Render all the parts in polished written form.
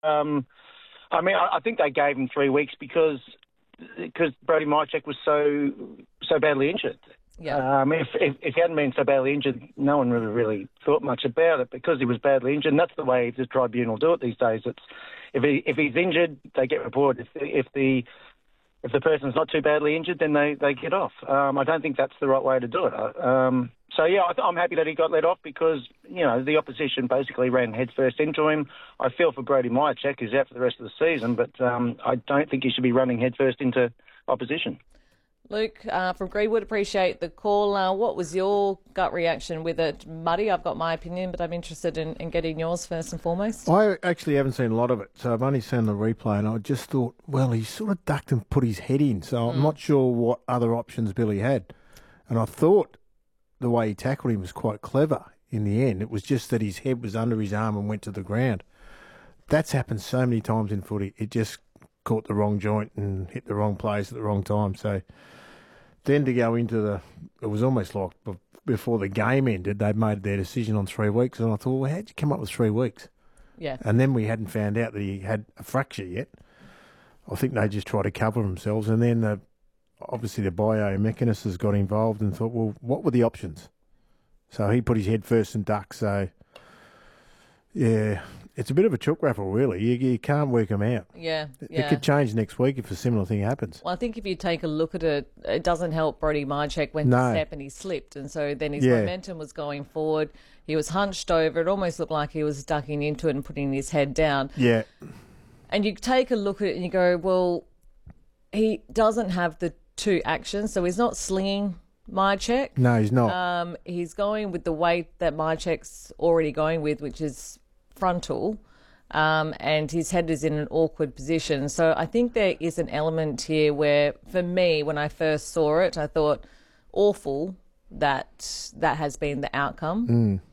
I mean, I think they gave him 3 weeks because Brody Mychek was so badly injured. Yeah. If he hadn't been so badly injured, no one really thought much about it because he was badly injured. And that's the way the tribunal do it these days. It's if he's injured, they get reported. If the person's not too badly injured, then they get off. I don't think that's the right way to do it. I'm happy that he got let off because, the opposition basically ran headfirst into him. I feel for Brody Mychek, who's out for the rest of the season, but I don't think he should be running headfirst into opposition. Luke from Greenwood, appreciate the call. What was your gut reaction with it, Muddy? I've got my opinion, but I'm interested in getting yours first and foremost. I actually haven't seen a lot of it, so I've only seen the replay, and I just thought, well, he sort of ducked and put his head in, so I'm not sure what other options Billy had. And I thought the way he tackled him was quite clever in the end. It was just that his head was under his arm and went to the ground. That's happened so many times in footy. It just caught the wrong joint and hit the wrong place at the wrong time, so... Then to go into it was almost like before the game ended, they'd made their decision on 3 weeks. And I thought, well, how'd you come up with 3 weeks? Yeah. And then we hadn't found out that he had a fracture yet. I think they just tried to cover themselves. And then obviously the biomechanist has got involved and thought, well, what were the options? So he put his head first and ducked. So, yeah, it's a bit of a chook raffle, really. You can't work them out. Yeah. It could change next week if a similar thing happens. Well, I think if you take a look at it, it doesn't help Brody Mychek when he stepped and he slipped. And so then his momentum was going forward. He was hunched over. It almost looked like he was ducking into it and putting his head down. Yeah. And you take a look at it and you go, well, he doesn't have the two actions. So he's not slinging Mychek. No, he's not. He's going with the weight that Mychek's already going with, which is frontal, and his head is in an awkward position. So I think there is an element here where, for me, when I first saw it, I thought, awful that has been the outcome.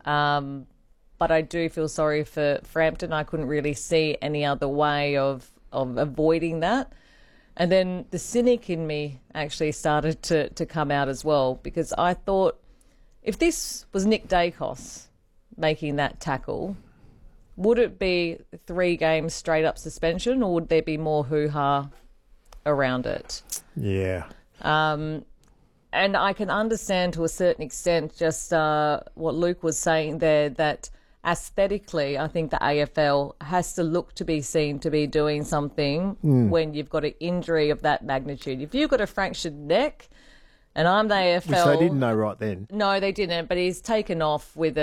But I do feel sorry for Frampton. I couldn't really see any other way of avoiding that. And then the cynic in me actually started to come out as well, because I thought, if this was Nick Dacos making that tackle, would it be 3 games straight up suspension, or would there be more hoo-ha around it? Yeah. And I can understand to a certain extent just what Luke was saying there, that aesthetically, I think the AFL has to look to be seen to be doing something when you've got an injury of that magnitude. If you've got a fractured neck, and I'm the AFL... Which they didn't know right then. No, they didn't, but he's taken off with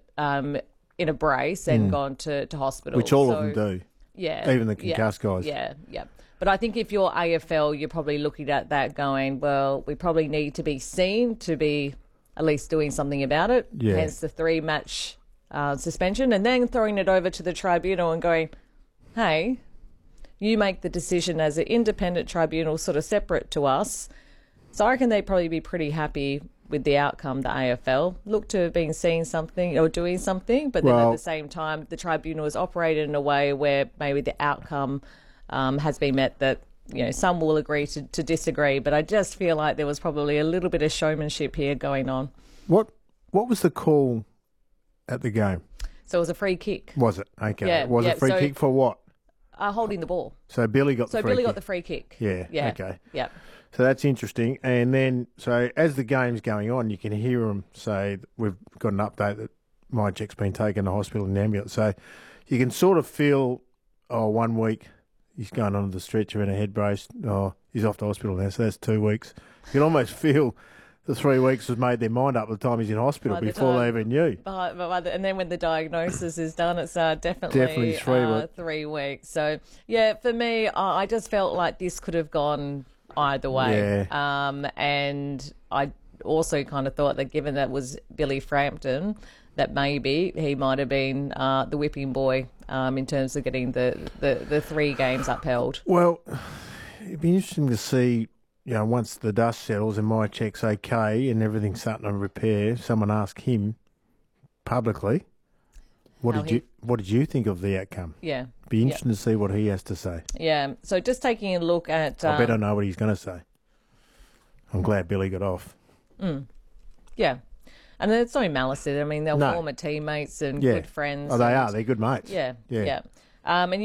in a brace and gone to hospital. Which all of them do. Yeah. Even the concussed guys. Yeah. But I think if you're AFL, you're probably looking at that going, well, we probably need to be seen to be at least doing something about it. Yeah. Hence the 3-match suspension, and then throwing it over to the tribunal and going, hey, you make the decision as an independent tribunal, sort of separate to us. So I reckon they'd probably be pretty happy with the outcome. The AFL look to have been seeing something or doing something, but then at the same time, the tribunal has operated in a way where maybe the outcome has been met that, some will agree to disagree. But I just feel like there was probably a little bit of showmanship here going on. What was the call at the game? So it was a free kick. Was it? Okay. Yeah, was it free kick for what? Holding the ball. So Billy got the free kick. So Billy got the free kick. Yeah. Okay. Yeah. So that's interesting. And then, so as the game's going on, you can hear them say, we've got an update that Mychek's been taken to hospital in an ambulance. So you can sort of feel, 1 week he's going onto the stretcher in a head brace. He's off to hospital now, so that's 2 weeks. You can almost feel the 3 weeks has made their mind up by the time he's in hospital before they even knew. And then when the diagnosis is done, it's definitely 3 weeks. So, yeah, for me, I just felt like this could have gone either way. Yeah. And I also kind of thought that given that was Billy Frampton, that maybe he might have been the whipping boy in terms of getting the 3 games upheld. Well, it'd be interesting to see, once the dust settles and Mychek's okay and everything's starting to repair, someone ask him publicly, what did you think of the outcome? Yeah. Be interesting to see what he has to say. Yeah. So just taking a look at... I bet I know what he's going to say. I'm glad Billy got off. Yeah. And there's no malice in it. I mean, they're former teammates and good friends. Oh, they are. They're good mates. Yeah. And